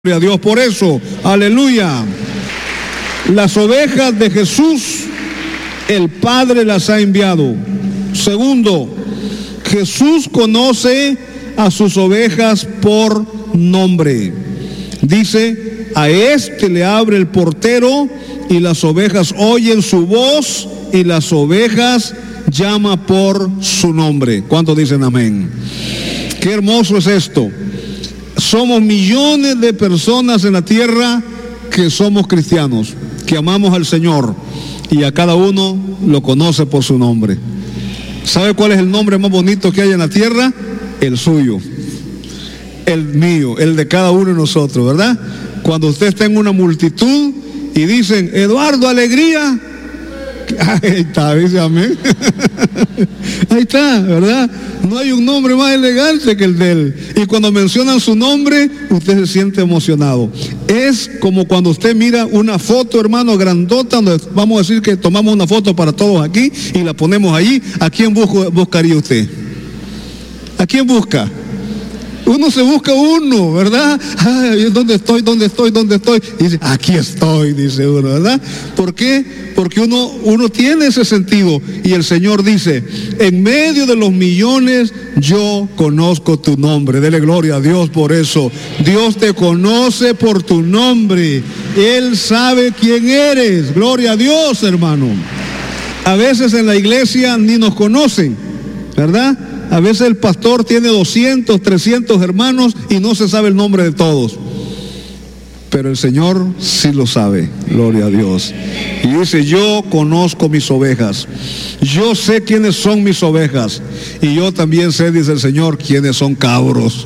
Gloria a Dios por eso, aleluya. Las ovejas de Jesús, el Padre las ha enviado. Segundo, Jesús conoce a sus ovejas por nombre. Dice, a este le abre el portero y las ovejas oyen su voz y las ovejas llama por su nombre. ¿Cuántos dicen amén? Qué hermoso es esto. Somos millones de personas en la tierra que somos cristianos, que amamos al Señor y a cada uno lo conoce por su nombre. ¿Sabe cuál es el nombre más bonito que hay en la tierra? El suyo, el mío, el de cada uno de nosotros, ¿verdad? Cuando usted está en una multitud y dicen, Eduardo, alegría, ahí está, dice amén. Ahí está, ¿verdad? No hay un nombre más elegante que el de él. Y cuando mencionan su nombre, usted se siente emocionado. Es como cuando usted mira una foto, hermano, grandota, donde vamos a decir que tomamos una foto para todos aquí y la ponemos allí. ¿A quién buscaría usted? ¿A quién busca? Uno se busca uno, ¿verdad? Ay, ¿dónde estoy? ¿Dónde estoy? ¿Dónde estoy? Y dice, aquí estoy, dice uno, ¿verdad? ¿Por qué? Porque uno tiene ese sentido. Y el Señor dice, en medio de los millones, yo conozco tu nombre. Dele gloria a Dios por eso. Dios te conoce por tu nombre. Él sabe quién eres. Gloria a Dios, hermano. A veces en la iglesia ni nos conocen, ¿verdad? A veces el pastor tiene 200, 300 hermanos y no se sabe el nombre de todos. Pero el Señor sí lo sabe, gloria a Dios. Y dice, yo conozco mis ovejas. Yo sé quiénes son mis ovejas. Y yo también sé, dice el Señor, quiénes son cabros.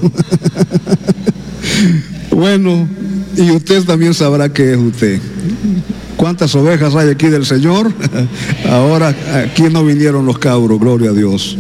Bueno, y usted también sabrá qué es usted. ¿Cuántas ovejas hay aquí del Señor? Ahora, aquí no vinieron los cabros, gloria a Dios.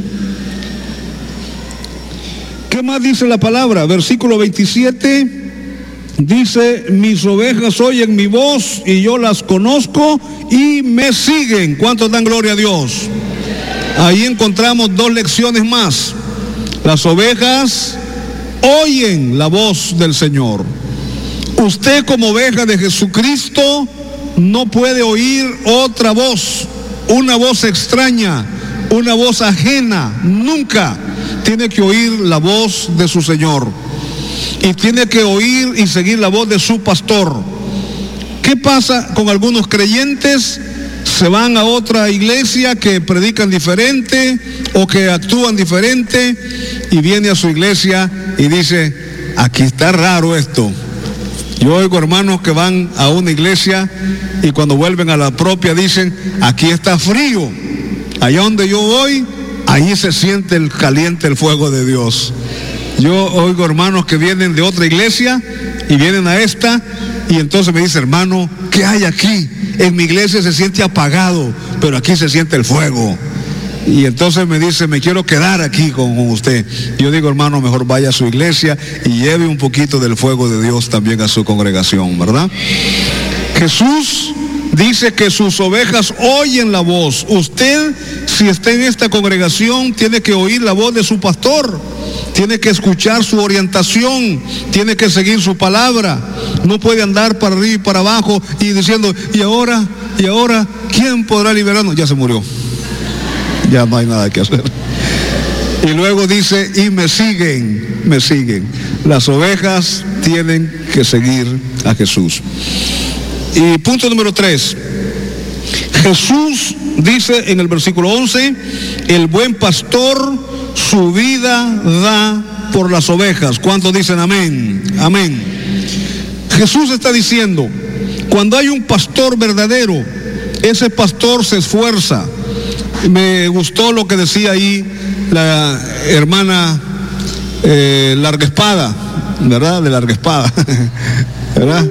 ¿Qué más dice la palabra? Versículo 27 dice, mis ovejas oyen mi voz y yo las conozco y me siguen. ¿Cuántos dan gloria a Dios? Ahí encontramos dos lecciones más. Las ovejas oyen la voz del Señor. Usted como oveja de Jesucristo no puede oír otra voz, una voz extraña, una voz ajena, nunca. Tiene que oír la voz de su Señor y tiene que oír y seguir la voz de su pastor. ¿Qué pasa con algunos creyentes? Se van a otra iglesia que predican diferente o que actúan diferente y viene a su iglesia y dice, aquí está raro esto. Yo oigo hermanos que van a una iglesia y cuando vuelven a la propia dicen, aquí está frío. Allá donde yo voy, ahí se siente el caliente, el fuego de Dios. Yo oigo hermanos que vienen de otra iglesia y vienen a esta y entonces me dice, hermano, ¿qué hay aquí? En mi iglesia se siente apagado, pero aquí se siente el fuego. Y entonces me dice, me quiero quedar aquí con usted. Yo digo, hermano, mejor vaya a su iglesia y lleve un poquito del fuego de Dios también a su congregación, ¿verdad? Jesús dice que sus ovejas oyen la voz. Usted, si está en esta congregación, tiene que oír la voz de su pastor. Tiene que escuchar su orientación. Tiene que seguir su palabra. No puede andar para arriba y para abajo y diciendo, y ahora, ¿quién podrá liberarnos? Ya se murió. Ya no hay nada que hacer. Y luego dice, y me siguen. Las ovejas tienen que seguir a Jesús. Y punto número 3. Jesús dice en el versículo 11, el buen pastor su vida da por las ovejas. ¿Cuántos dicen amén? Amén. Jesús está diciendo, cuando hay un pastor verdadero, ese pastor se esfuerza. Me gustó lo que decía ahí la hermana Larga Espada, ¿verdad? De Larga Espada, ¿verdad?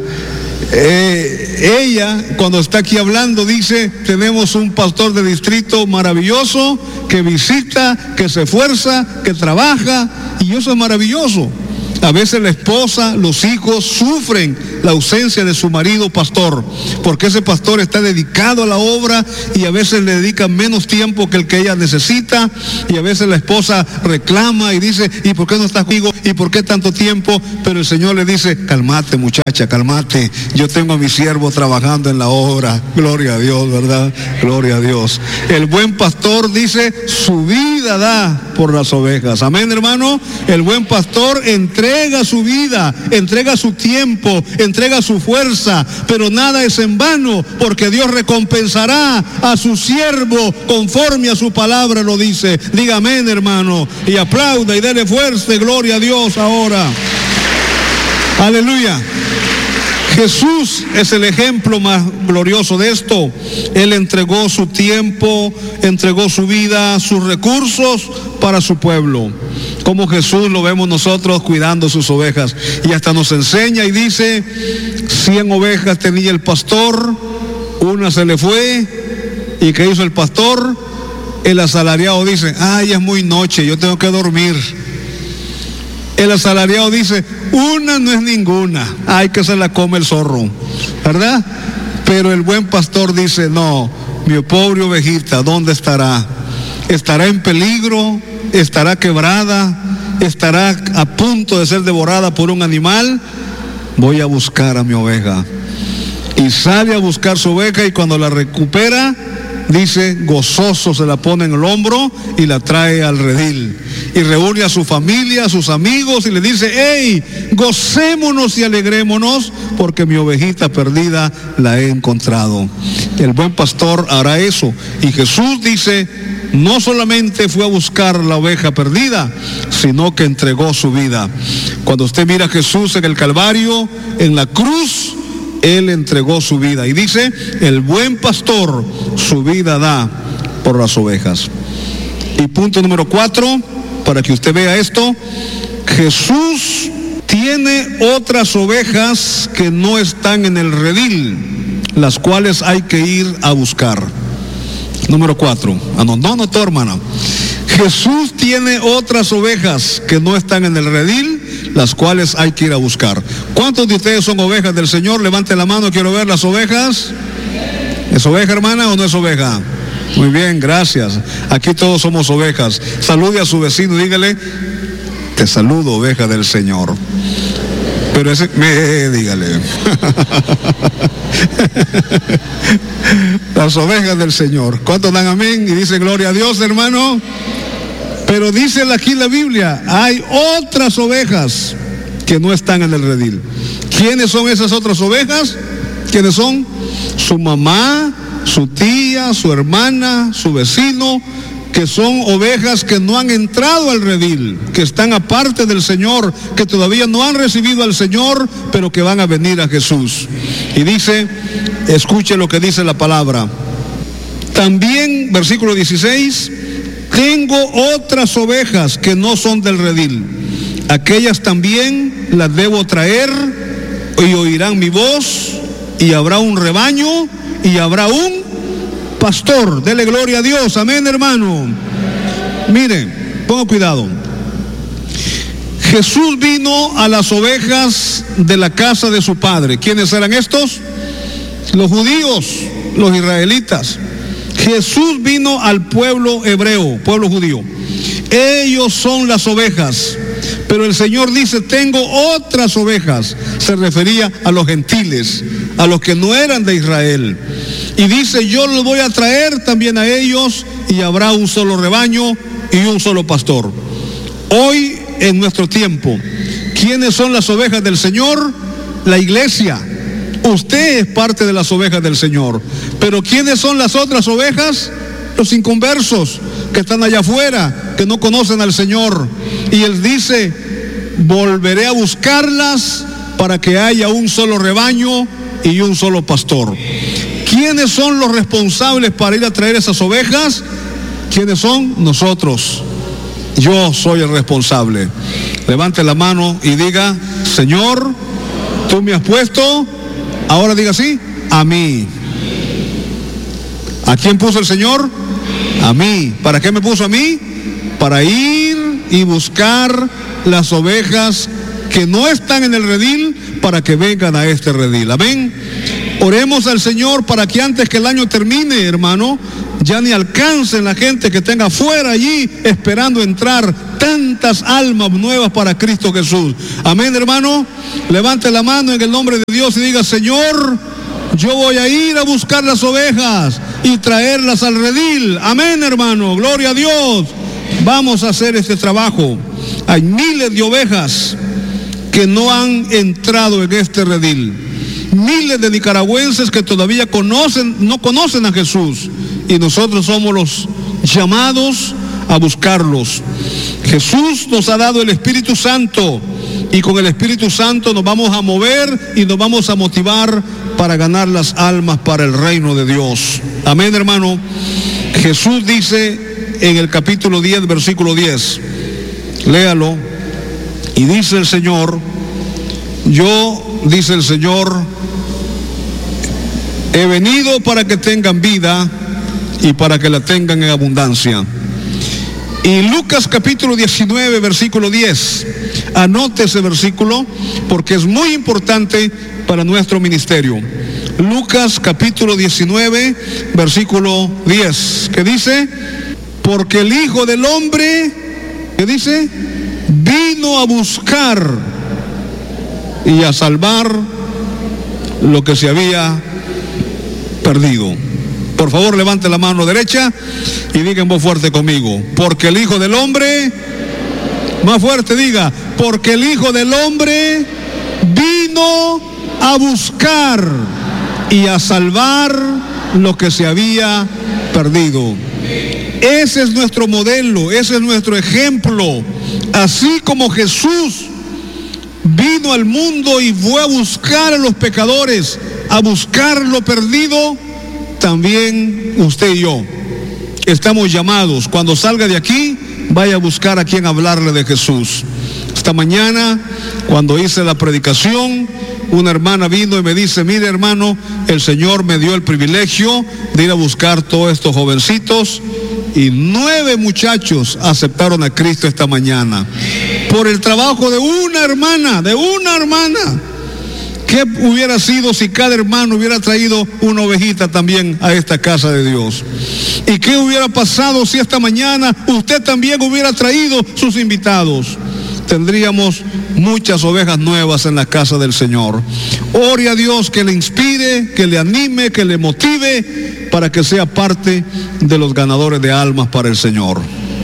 Ella, cuando está aquí hablando, dice, tenemos un pastor de distrito maravilloso, que visita, que se esfuerza, que trabaja, y eso es maravilloso. A veces la esposa, los hijos sufren la ausencia de su marido pastor, porque ese pastor está dedicado a la obra y a veces le dedica menos tiempo que el que ella necesita, y a veces la esposa reclama y dice, ¿y por qué no estás conmigo? ¿Y por qué tanto tiempo? Pero el Señor le dice, cálmate muchacha, cálmate, yo tengo a mi siervo trabajando en la obra. Gloria a Dios, ¿verdad? Gloria a Dios. El buen pastor dice, su vida da por las ovejas. Amén, hermano. El buen pastor entrega su vida, entrega su tiempo, entrega su fuerza, pero nada es en vano, porque Dios recompensará a su siervo conforme a su palabra lo dice. Diga amén, hermano, y aplauda y dele fuerza y gloria a Dios ahora. Aleluya. Jesús es el ejemplo más glorioso de esto. Él entregó su tiempo, entregó su vida, sus recursos para su pueblo. Como Jesús lo vemos nosotros cuidando sus ovejas. Y hasta nos enseña y dice, 100 ovejas tenía el pastor, una se le fue. ¿Y qué hizo el pastor? El asalariado dice, ay, es muy noche, yo tengo que dormir. El asalariado dice, una no es ninguna, ay, que se la come el zorro, ¿verdad? Pero el buen pastor dice, no, mi pobre ovejita, ¿dónde estará? ¿Estará en peligro? ¿Estará quebrada? ¿Estará a punto de ser devorada por un animal? Voy a buscar a mi oveja. Y sale a buscar su oveja, y cuando la recupera, dice, gozoso se la pone en el hombro y la trae al redil. Y reúne a su familia, a sus amigos, y le dice, hey, gocémonos y alegrémonos, porque mi ovejita perdida la he encontrado. El buen pastor hará eso. Y Jesús dice, no solamente fue a buscar la oveja perdida, sino que entregó su vida. Cuando usted mira a Jesús en el Calvario, en la cruz, Él entregó su vida. Y dice, el buen pastor su vida da por las ovejas. Y punto número 4, para que usted vea esto, Jesús tiene otras ovejas que no están en el redil, las cuales hay que ir a buscar. Número 4. No, hermana. Jesús tiene otras ovejas que no están en el redil, las cuales hay que ir a buscar. ¿Cuántos de ustedes son ovejas del Señor? Levante la mano, quiero ver las ovejas. ¿Es oveja, hermana, o no es oveja? Muy bien, gracias. Aquí todos somos ovejas. Salude a su vecino, dígale, te saludo, oveja del Señor. Pero ese, dígale. Las ovejas del Señor. ¿Cuántos dan amén? Y dice gloria a Dios, hermano. Pero dice aquí la Biblia, hay otras ovejas que no están en el redil. ¿Quiénes son esas otras ovejas? ¿Quiénes son? Su mamá, su tía, su hermana, su vecino, que son ovejas que no han entrado al redil, que están aparte del Señor, que todavía no han recibido al Señor, pero que van a venir a Jesús. Y dice, escuche lo que dice la palabra. También, versículo 16, tengo otras ovejas que no son del redil. Aquellas también las debo traer, y oirán mi voz, y habrá un rebaño, y habrá un pastor. Dele gloria a Dios, amén, hermano. Miren, ponga cuidado. Jesús vino a las ovejas de la casa de su padre. ¿Quiénes eran estos? Los judíos, los israelitas. Jesús vino al pueblo hebreo, pueblo judío. Ellos son las ovejas. Pero el Señor dice, tengo otras ovejas. Se refería a los gentiles, a los que no eran de Israel. Y dice, yo los voy a traer también a ellos, y habrá un solo rebaño y un solo pastor. Hoy, en nuestro tiempo, ¿quiénes son las ovejas del Señor? La iglesia. Usted es parte de las ovejas del Señor. Pero ¿quiénes son las otras ovejas? Los inconversos, que están allá afuera, que no conocen al Señor. Y Él dice, volveré a buscarlas para que haya un solo rebaño y un solo pastor. ¿Quiénes son los responsables para ir a traer esas ovejas? ¿Quiénes son? Nosotros. Yo soy el responsable. Levante la mano y diga, Señor, tú me has puesto, ahora diga así, a mí. ¿A quién puso el Señor? A mí. ¿Para qué me puso a mí? Para ir y buscar las ovejas que no están en el redil para que vengan a este redil. Amén. Oremos al Señor para que antes que el año termine, hermano, ya ni alcancen la gente que tenga fuera allí esperando entrar tantas almas nuevas para Cristo Jesús. Amén, hermano. Levante la mano en el nombre de Dios y diga: Señor, yo voy a ir a buscar las ovejas y traerlas al redil. Amén, hermano. Gloria a Dios. Vamos a hacer este trabajo. Hay miles de ovejas que no han entrado en este redil. Miles de nicaragüenses que todavía no conocen a Jesús, y nosotros somos los llamados a buscarlos. Jesús nos ha dado el Espíritu Santo, y con el Espíritu Santo nos vamos a mover y nos vamos a motivar para ganar las almas para el reino de Dios. Amén, hermano. Jesús dice en el capítulo 10, versículo 10, léalo, y dice el Señor: dice el Señor, he venido para que tengan vida y para que la tengan en abundancia. Y Lucas capítulo 19, versículo 10, anote ese versículo porque es muy importante para nuestro ministerio. Lucas capítulo 19, versículo 10, que dice: porque el Hijo del Hombre, ¿qué dice? Vino a buscar y a salvar lo que se había perdido. Por favor, levante la mano derecha y diga en voz fuerte conmigo: porque el Hijo del Hombre, más fuerte diga, porque el Hijo del Hombre vino a buscar y a salvar lo que se había perdido. Ese es nuestro modelo, ese es nuestro ejemplo. Así como Jesús vino al mundo y fue a buscar a los pecadores, a buscar lo perdido, también usted y yo estamos llamados. Cuando salga de aquí, vaya a buscar a quien hablarle de Jesús. Esta mañana, cuando hice la predicación, una hermana vino y me dice: mire, hermano, el Señor me dio el privilegio de ir a buscar todos estos jovencitos, y 9 muchachos aceptaron a Cristo esta mañana por el trabajo de una hermana. ¿Qué hubiera sido si cada hermano hubiera traído una ovejita también a esta casa de Dios? ¿Y qué hubiera pasado si esta mañana usted también hubiera traído sus invitados? Tendríamos muchas ovejas nuevas en la casa del Señor. Ore a Dios que le inspire, que le anime, que le motive para que sea parte de los ganadores de almas para el Señor.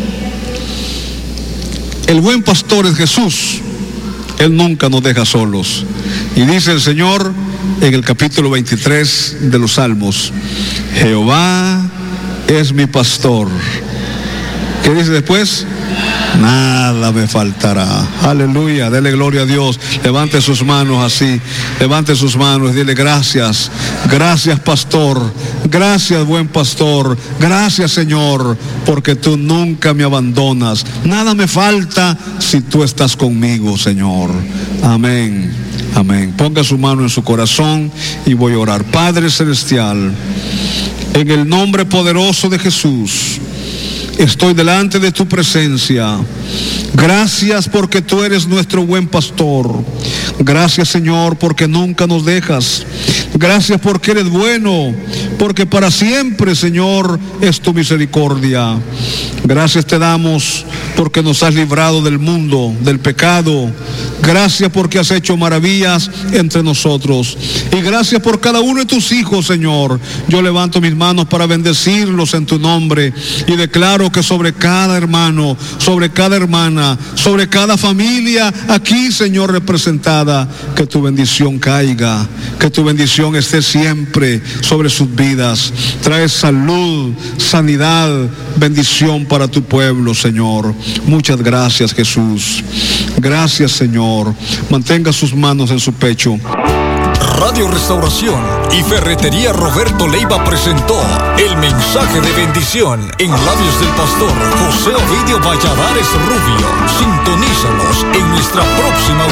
El buen pastor es Jesús. Él nunca nos deja solos. Y dice el Señor en el capítulo 23 de los Salmos: Jehová es mi pastor. ¿Qué dice después? Nada me faltará. Aleluya, dele gloria a Dios. Levante sus manos así, levante sus manos y dile: gracias, gracias pastor, gracias buen pastor, gracias Señor, porque tú nunca me abandonas. Nada me falta si tú estás conmigo, Señor. Amén, amén. Ponga su mano en su corazón y voy a orar. Padre celestial, en el nombre poderoso de Jesús, estoy delante de tu presencia. Gracias porque tú eres nuestro buen pastor. Gracias, Señor, porque nunca nos dejas. Gracias porque eres bueno, porque para siempre, Señor, es tu misericordia. Gracias te damos porque nos has librado del mundo, del pecado. Gracias porque has hecho maravillas entre nosotros. Y gracias por cada uno de tus hijos, Señor. Yo levanto mis manos para bendecirlos en tu nombre y declaro que sobre cada hermano, sobre cada hermana, sobre cada familia aquí, Señor, representada, que tu bendición caiga, que tu bendición esté siempre sobre sus vidas. Trae salud, sanidad, bendición para tu pueblo, Señor. Muchas gracias, Jesús. Gracias, Señor. Mantenga sus manos en su pecho. Radio Restauración y Ferretería Roberto Leiva presentó el mensaje de bendición en labios del pastor José Ovidio Valladares Rubio. Sintonízanos en nuestra próxima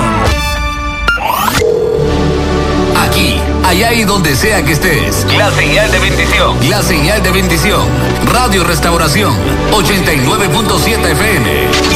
audición. Aquí, allá y donde sea que estés. La señal de bendición. La señal de bendición. Radio Restauración 89.7 FM.